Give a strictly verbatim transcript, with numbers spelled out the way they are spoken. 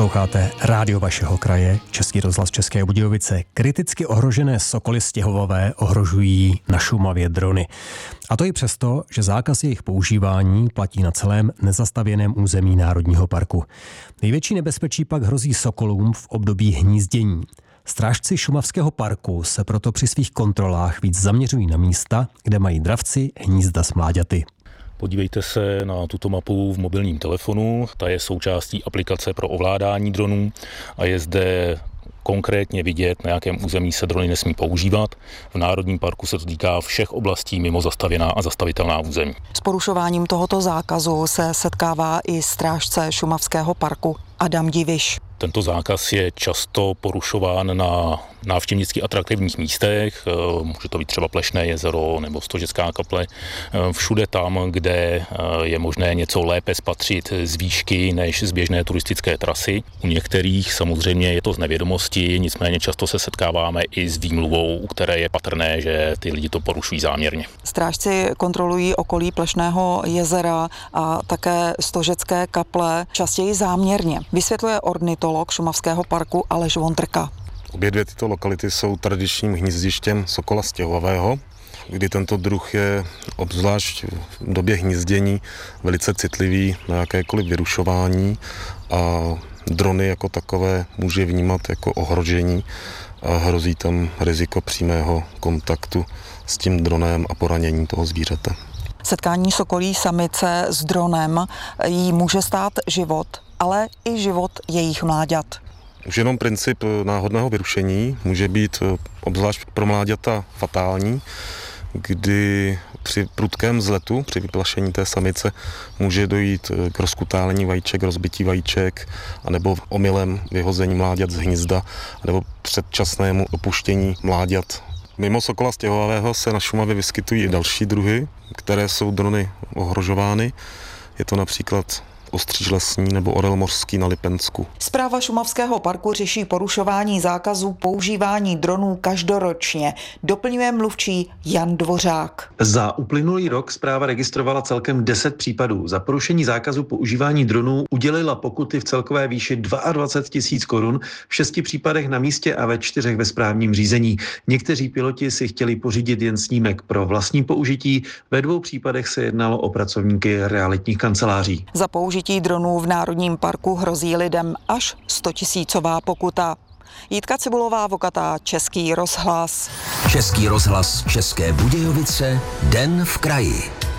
Posloucháte rádio vašeho kraje, Český rozhlas České Budějovice. Kriticky ohrožené sokoly stěhovové ohrožují na Šumavě drony. A to i přesto, že zákaz jejich používání platí na celém nezastavěném území Národního parku. Největší nebezpečí pak hrozí sokolům v období hnízdění. Strážci Šumavského parku se proto při svých kontrolách víc zaměřují na místa, kde mají dravci hnízda s mláďaty. Podívejte se na tuto mapu v mobilním telefonu, ta je součástí aplikace pro ovládání dronů a je zde konkrétně vidět, na jakém území se drony nesmí používat. V Národním parku se to týká všech oblastí mimo zastavěná a zastavitelná území. S porušováním tohoto zákazu se setkává i strážce Šumavského parku Adam Diviš. Tento zákaz je často porušován na návštěvnicky atraktivních místech, může to být třeba Plešné jezero nebo Stožecká kaple, všude tam, kde je možné něco lépe spatřit z výšky než z běžné turistické trasy. U některých samozřejmě je to z nevědomosti, nicméně často se setkáváme i s výmluvou, u které je patrné, že ty lidi to porušují záměrně. Strážci kontrolují okolí Plešného jezera a také Stožecké kaple častěji záměrně. Vysvětluje ornitolog Šumavského parku Aleš Vondrka. Obě dvě tyto lokality jsou tradičním hnízdištěm sokola stěhovavého, kdy tento druh je obzvlášť v době hnízdění velice citlivý na jakékoliv vyrušování a drony jako takové může vnímat jako ohrožení a hrozí tam riziko přímého kontaktu s tím dronem a poranění toho zvířete. Setkání sokolí samice s dronem jí může stát život, ale i život jejich mláďat. Už jenom princip náhodného vyrušení může být obzvlášť pro mláďata fatální, kdy při prudkém vzletu, při vyplašení té samice může dojít k rozkutálení vajíček, rozbití vajíček, anebo omylem vyhození mláďat z hnízda, nebo předčasnému opuštění mláďat. Mimo sokola stěhovavého se na Šumavě vyskytují i další druhy, které jsou drony ohrožovány. Je to například ostříž lesní nebo orel mořský na Lipensku. Správa Šumavského parku řeší porušování zákazu používání dronů každoročně, doplňuje mluvčí Jan Dvořák. Za uplynulý rok správa registrovala celkem deset případů. Za porušení zákazu používání dronů udělila pokuty v celkové výši dvacet dva tisíc korun, v šesti případech na místě a ve čtyřech ve správním řízení. Někteří piloti si chtěli pořídit jen snímek pro vlastní použití, ve dvou případech se jednalo o pracovníky realitních kanceláří. Za použití dronů v Národním parku hrozí lidem až stotisícová pokuta. Jitka Cibulová, Vokatá, Český rozhlas. Český rozhlas České Budějovice, Den v kraji.